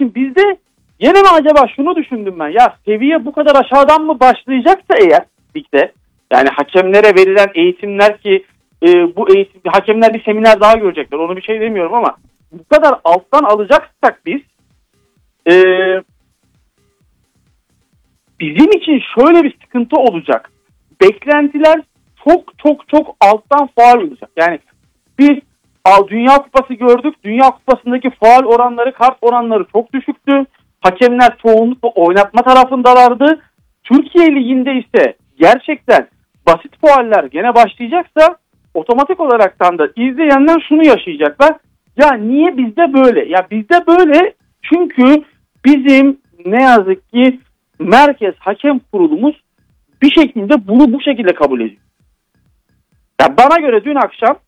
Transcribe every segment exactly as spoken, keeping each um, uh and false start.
için bizde yine mi acaba şunu düşündüm ben. Ya seviye bu kadar aşağıdan mı başlayacaksa eğer ligde, yani hakemlere verilen eğitimler ki e, bu eğitim hakemler bir seminer daha görecekler. Onu bir şey demiyorum ama bu kadar alttan alacaksak biz e, bizim için şöyle bir sıkıntı olacak. Beklentiler çok çok çok alttan faul olacak. Yani biz Dünya Kupası gördük. Dünya Kupası'ndaki faul oranları, kart oranları çok düşüktü. Hakemler çoğunlukla oynatma tarafındalardı. Türkiye Ligi'nde ise gerçekten basit fauller gene başlayacaksa otomatik olaraktan da izleyenler şunu yaşayacaklar. Ya niye bizde böyle? Ya bizde böyle çünkü bizim ne yazık ki Merkez Hakem Kurulumuz bir şekilde bunu bu şekilde kabul ediyor. Ya bana göre dün akşam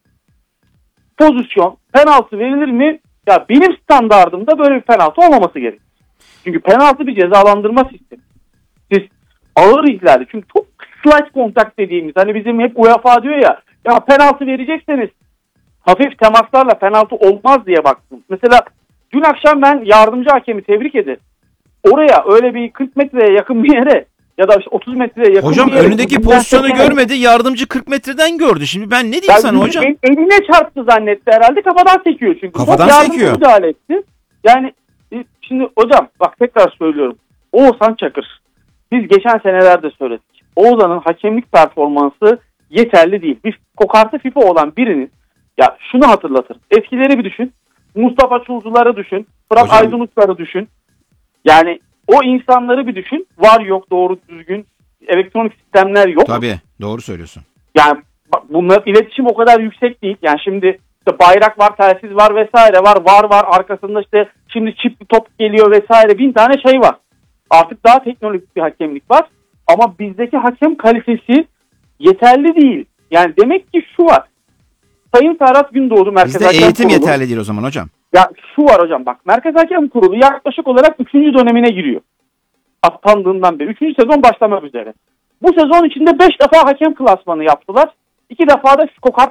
pozisyon, penaltı verilir mi? Ya benim standardımda böyle bir penaltı olmaması gerekir. Çünkü penaltı bir cezalandırma sistemi. Siz ağır ihlali. Çünkü çok slight contact dediğimiz, hani bizim hep UEFA diyor ya, ya penaltı verecekseniz hafif temaslarla penaltı olmaz diye baktım. Mesela dün akşam ben yardımcı hakemi tebrik ederim. Oraya öyle bir kırk metreye yakın bir yere ya da işte otuz metreye yakın hocam bir yere. Hocam önündeki pozisyonu görmedi, yardımcı kırk metreden gördü. Şimdi ben ne diyeyim yani sana hocam? Eline çarptı zannetti herhalde, kafadan sekiyor çünkü. Kafadan çok sekiyor. Müdahale etti. Yani şimdi hocam bak tekrar söylüyorum. Oğuzhan Çakır. Biz geçen senelerde söyledik. Oğuzhan'ın hakemlik performansı yeterli değil. Bir kokartı FIFA olan birinin, ya şunu hatırlatır. Eskileri bir düşün. Mustafa Çulcuları düşün. Fırat Aydınusları düşün. Yani o insanları bir düşün. Var yok doğru düzgün elektronik sistemler yok. Tabii doğru söylüyorsun. Yani bunlar iletişim o kadar yüksek değil. Yani şimdi işte bayrak var, telsiz var vesaire var. Var var arkasında işte şimdi çipli top geliyor vesaire. Bin tane şey var. Artık daha teknolojik bir hakemlik var. Ama bizdeki hakem kalitesi yeterli değil. Yani demek ki şu var. Sayın Ferhat Gündoğdu Merkez Bizde Hakem eğitim Kurulu. yeterli değil o zaman hocam. Ya şu var hocam bak. Merkez Hakem Kurulu yaklaşık olarak üçüncü dönemine giriyor. Atandığından beri. üçüncü sezon başlamak üzere. Bu sezon içinde beş defa hakem klasmanı yaptılar. iki defa da kokart,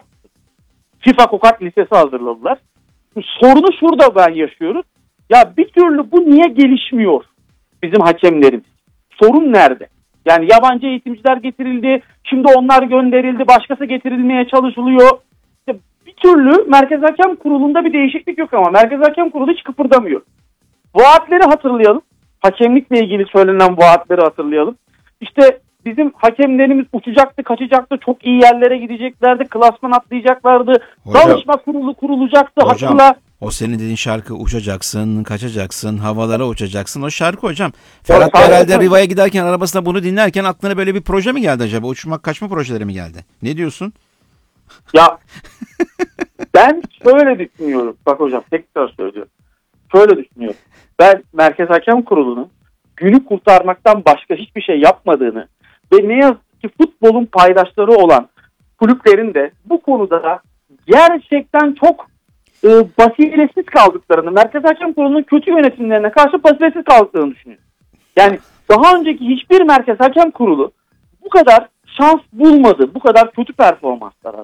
FIFA kokart listesi hazırladılar. Sorunu şurada ben yaşıyoruz. Ya bir türlü bu niye gelişmiyor bizim hakemlerimiz? Sorun nerede? Yani yabancı eğitimciler getirildi. Şimdi onlar gönderildi. Başkası getirilmeye çalışılıyor. İşte bir türlü Merkez Hakem Kurulu'nda bir değişiklik yok ama Merkez Hakem Kurulu hiç kıpırdamıyor. Vaatleri hatırlayalım. Hakemlikle ilgili söylenen vaatleri hatırlayalım. İşte bizim hakemlerimiz uçacaktı, kaçacaktı, çok iyi yerlere gideceklerdi, klasman atlayacaklardı, hocam, danışma kurulu kurulacaktı. Hocam hatırla. O senin dediğin şarkı uçacaksın, kaçacaksın, havalara uçacaksın. O şarkı hocam. Ferhat ya, herhalde hocam. Riva'ya giderken arabasında bunu dinlerken aklına böyle bir proje mi geldi acaba? Uçmak kaçma projeleri mi geldi? Ne diyorsun? Ya ben şöyle düşünüyorum. Bak hocam tekrar söylüyorum. Şöyle düşünüyorum. Ben Merkez Hakem Kurulu'nun günü kurtarmaktan başka hiçbir şey yapmadığını ve ne yazık ki futbolun paydaşları olan kulüplerin de bu konuda gerçekten çok e, basiretsiz kaldıklarını, Merkez Hakem Kurulu'nun kötü yönetimlerine karşı basiretsiz kaldıklarını düşünüyorum. Yani daha önceki hiçbir Merkez Hakem Kurulu bu kadar şans bulmadı, bu kadar kötü performanslara.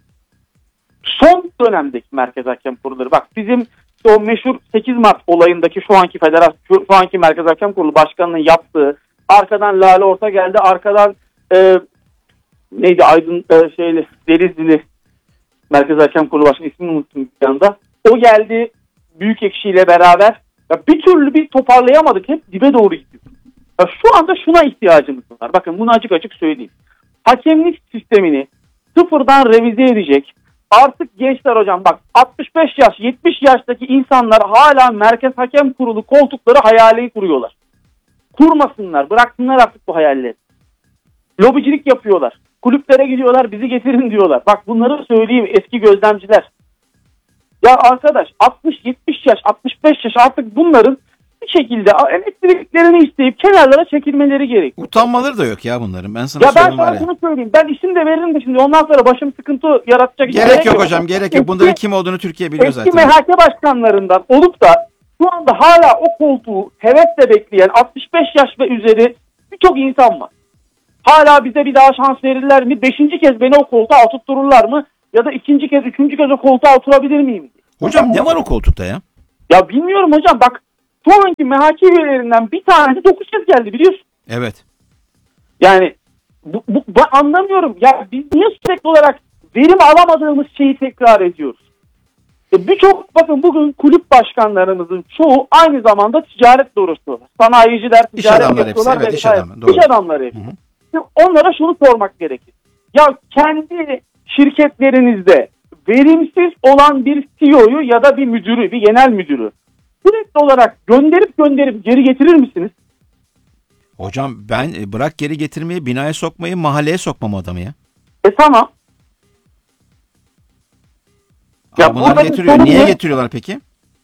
Son dönemdeki Merkez Hakem Kurulları, bak bizim o meşhur sekiz Mart olayındaki şu anki federasyon, şu, şu anki Merkez Hakem Kurulu başkanının yaptığı, arkadan Lale Orta geldi, arkadan e, neydi Aydın e, şeyli Denizlili Merkez Hakem Kurulu başkanı, ismini unuttum bir anda. O geldi Büyükekşi ile beraber. Ya bir türlü bir toparlayamadık. Hep dibe doğru gidiyor. Ya şu anda şuna ihtiyacımız var. Bakın bunu açık açık söyleyeyim. Hakemlik sistemini sıfırdan revize edecek. Artık gençler hocam bak altmış beş yaş yetmiş yaştaki insanlar hala Merkez Hakem Kurulu koltukları hayali kuruyorlar. Kurmasınlar, bıraksınlar artık bu hayalleri. Lobicilik yapıyorlar. Kulüplere gidiyorlar, bizi getirin diyorlar. Bak bunları söyleyeyim eski gözlemciler. Ya arkadaş altmış yetmiş yaş altmış beş yaş artık bunların bir şekilde emekliliklerini isteyip kenarlara çekilmeleri gerekiyor. Utanmaları da yok ya bunların. Ben sana ya söyleyeyim ben sana şunu söyleyeyim. Ben isim de veririm de şimdi ondan sonra başım sıkıntı yaratacak. Gerek, gerek yok hocam, gerek yok. Bunların eski, kim olduğunu Türkiye biliyor eski zaten. Eski M H K başkanlarından olup da şu anda hala o koltuğu hevesle bekleyen altmış beş yaş ve üzeri birçok insan var. Hala bize bir daha şans verirler mi? Beşinci kez beni o koltuğa oturtururlar mı? Ya da ikinci kez, üçüncü kez o koltuğa oturabilir miyim? Hocam ne var o koltukta ya? Ya bilmiyorum hocam bak. şu anki M H K üyelerinden bir tanesi dokuz kez geldi biliyorsun. Evet. Yani bu, bu, ben anlamıyorum. Ya biz niye sürekli olarak verim alamadığımız şeyi tekrar ediyoruz? E Birçok bakın bugün kulüp başkanlarımızın çoğu aynı zamanda ticaretle uğraşıyorlar. Sanayiciler, İş ticaret adamları yapıyorlar. hepsi, evet, iş vesaire. adamı, doğru. İş adamları hepsi. Şimdi onlara şunu sormak gerekir. Ya kendi şirketlerinizde verimsiz olan bir C E O'yu ya da bir müdürü, bir genel müdürü sürekli olarak gönderip gönderip geri getirir misiniz? Hocam ben e, bırak geri getirmeyi, binaya sokmayı, mahalleye sokmam adamı ya. E tamam. Ya Ya bunlar buradaki getiriyor. sorun Niye ne? getiriyorlar peki?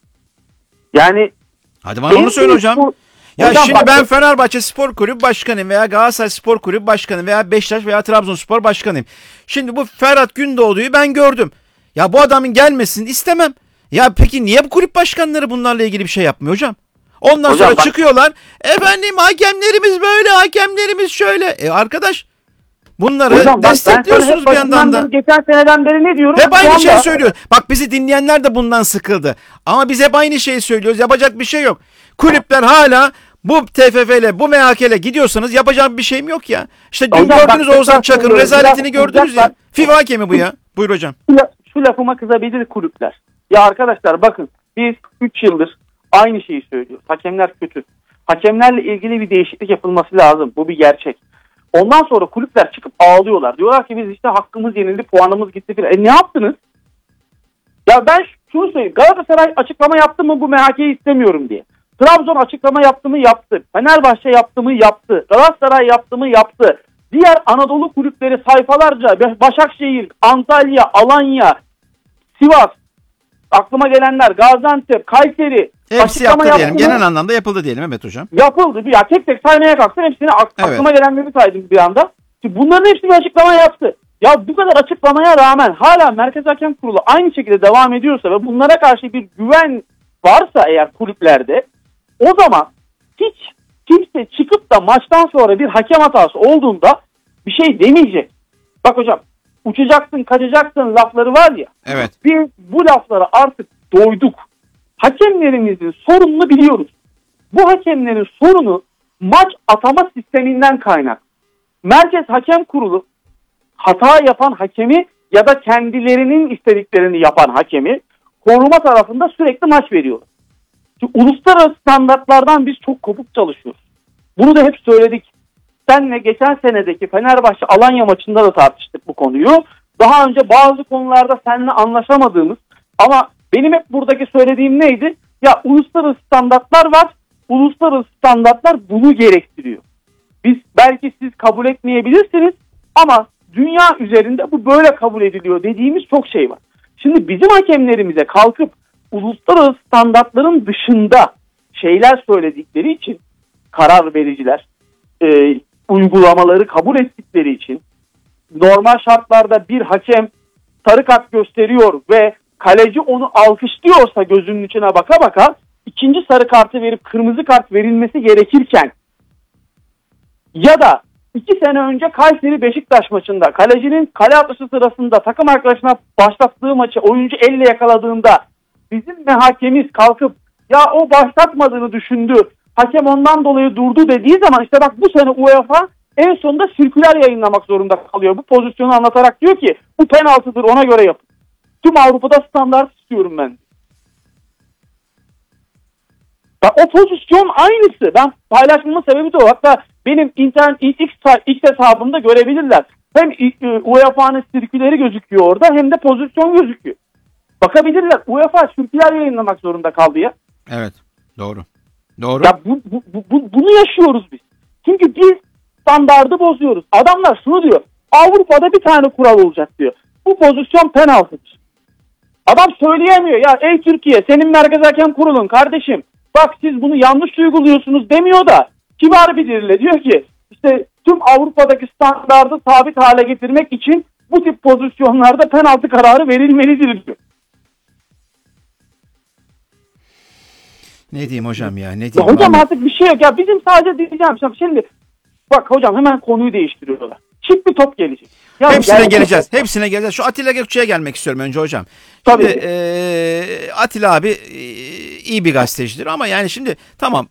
Yani Hadi bana onu söyle hocam. Bu- Ya Hocam şimdi bak- ben Fenerbahçe Spor Kulübü Başkanıyım veya Galatasaray Spor Kulübü Başkanıyım veya Beşiktaş veya Trabzonspor Başkanıyım. Şimdi bu Ferhat Gündoğdu'yu ben gördüm. Ya bu adamın gelmesini istemem. Ya peki niye bu kulüp başkanları bunlarla ilgili bir şey yapmıyor hocam? Ondan Hocam sonra bak- çıkıyorlar. Efendim hakemlerimiz böyle, hakemlerimiz şöyle. E arkadaş bunları Hocam bak, ben destekliyorsunuz sana bir yandan da. beri, geçen seneden beri ne diyorum? Hep Şu aynı anda- şeyi söylüyor. Bak bizi dinleyenler de bundan sıkıldı. Ama biz hep aynı şeyi söylüyoruz. Yapacak bir şey yok. Kulüpler hala bu T F F ile, bu M H K ile gidiyorsanız yapacak bir şeyim yok ya. İşte dün Hocam gördünüz bak, Oğuzhan tekrar Çakır'ın söylüyorum. rezaletini Biraz gördünüz ya. sıcaklar. FIFA hakemi bu ya. Buyur hocam. Şu, la- şu lafıma kızabilir kulüpler. Ya arkadaşlar bakın biz üç yıldır aynı şeyi söylüyoruz. Hakemler kötü. Hakemlerle ilgili bir değişiklik yapılması lazım. Bu bir gerçek. Ondan sonra kulüpler çıkıp ağlıyorlar. Diyorlar ki biz işte hakkımız yenildi, puanımız gitti filan. E ne yaptınız? Ya ben şunu söyleyeyim. Galatasaray açıklama yaptı mı bu M H K'yi istemiyorum diye. Trabzon açıklama yaptı mı yaptı. Fenerbahçe yaptı mı yaptı. Galatasaray yaptı mı yaptı. Diğer Anadolu kulüpleri sayfalarca Başakşehir, Antalya, Alanya, Sivas, aklıma gelenler Gaziantep, Kayseri Hepsi açıklama yaptı diyelim. yaptı mı? Genel anlamda yapıldı diyelim. Evet hocam. Yapıldı. Ya tek tek saymaya kalksın hepsini ak- Evet. aklıma gelenleri saydım bir anda. Şimdi bunların hepsi bir açıklama yaptı. Ya bu kadar açıklamaya rağmen hala Merkez Hakem Kurulu aynı şekilde devam ediyorsa ve bunlara karşı bir güven varsa eğer kulüplerde, o zaman hiç kimse çıkıp da maçtan sonra bir hakem hatası olduğunda bir şey demeyecek. Bak hocam, uçacaksın kaçacaksın lafları var ya. Evet. Biz bu laflara artık doyduk. Hakemlerimizin sorununu biliyoruz. Bu hakemlerin sorunu maç atama sisteminden kaynak. Merkez Hakem Kurulu hata yapan hakemi ya da kendilerinin istediklerini yapan hakemi koruma tarafında sürekli maç veriyor. Şimdi uluslararası standartlardan biz çok kopuk çalışıyoruz. Bunu da hep söyledik. Senle geçen senedeki Fenerbahçe Alanya maçında da tartıştık bu konuyu. Daha önce bazı konularda seninle anlaşamadığımız ama benim hep buradaki söylediğim neydi? Ya uluslararası standartlar var. Uluslararası standartlar bunu gerektiriyor. Biz belki siz kabul etmeyebilirsiniz ama dünya üzerinde bu böyle kabul ediliyor dediğimiz çok şey var. Şimdi bizim hakemlerimize kalkıp uluslararası standartların dışında şeyler söyledikleri için karar vericiler e, uygulamaları kabul ettikleri için normal şartlarda bir hakem sarı kart gösteriyor ve kaleci onu alkışlıyorsa gözünün içine baka baka ikinci sarı kartı verip kırmızı kart verilmesi gerekirken ya da iki sene önce Kayseri Beşiktaş maçında kalecinin kale atışı sırasında takım arkadaşına başlattığı maçı oyuncu elle yakaladığında bizim ve hakemiz kalkıp ya o başlatmadığını düşündü, hakem ondan dolayı durdu dediği zaman işte bak bu sene UEFA en sonunda sirküler yayınlamak zorunda kalıyor. Bu pozisyonu anlatarak diyor ki bu penaltıdır, ona göre yapın. Tüm Avrupa'da standart istiyorum ben. Ya o pozisyon aynısı. Ben paylaşmamın sebebi de o. Hatta benim internet X, X hesabımda görebilirler. Hem U E F A'nın sirküleri gözüküyor orada hem de pozisyon gözüküyor. Bakabilirler. UEFA sirküler yayınlamak zorunda kaldı ya. Evet. Doğru. Doğru. Ya bu, bu, bu, bu, bunu yaşıyoruz biz. Çünkü biz standardı bozuyoruz. Adamlar şunu diyor. Avrupa'da bir tane kural olacak diyor. Bu pozisyon penaltıdır. Adam söyleyemiyor. Ya ey Türkiye, senin Merkez Hakem Kurulun kardeşim. Bak siz bunu yanlış uyguluyorsunuz demiyor da kibar bir dille diyor ki işte tüm Avrupa'daki standardı sabit hale getirmek için bu tip pozisyonlarda penaltı kararı verilmelidir diyor. Ne diyeyim hocam ya? Ne Ya diyeyim? hocam Abi? artık bir şey yok. Ya bizim sadece diyeceğim. Şimdi bak hocam hemen konuyu değiştiriyorlar. Çift bir top gelecek. Ya Hepsine yani- geleceğiz. Hepsine geleceğiz. Şu Atilla Gökçe'ye gelmek istiyorum önce hocam. Tabii. Şimdi, e, Atilla abi e, iyi bir gazetecidir ama yani şimdi tamam